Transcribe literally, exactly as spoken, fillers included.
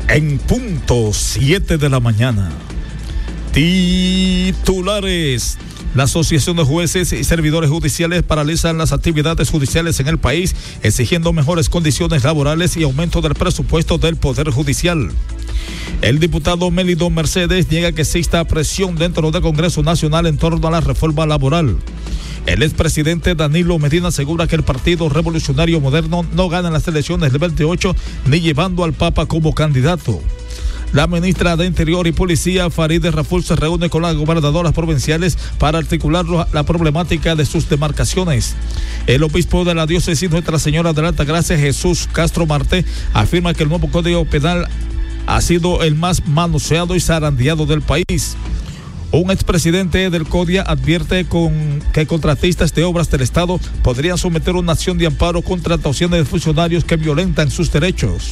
En punto siete de la mañana. Titulares. La Asociación de Jueces y Servidores Judiciales paralizan las actividades judiciales en el país, exigiendo mejores condiciones laborales y aumento del presupuesto del Poder Judicial. El diputado Melido Mercedes niega que exista presión dentro del Congreso Nacional en torno a la reforma laboral. El expresidente Danilo Medina asegura que el Partido Revolucionario Moderno no gana las elecciones del veintiocho ni llevando al Papa como candidato. La ministra de Interior y Policía, Farideh Raful, se reúne con las gobernadoras provinciales para articular la problemática de sus demarcaciones. El obispo de la diócesis Nuestra Señora de la Altagracia, Jesús Castro Marte, afirma que el nuevo Código Penal ha sido el más manoseado y zarandeado del país. Un expresidente del CODIA advierte con que contratistas de obras del Estado podrían someter una acción de amparo contra actuaciones de funcionarios que violentan sus derechos.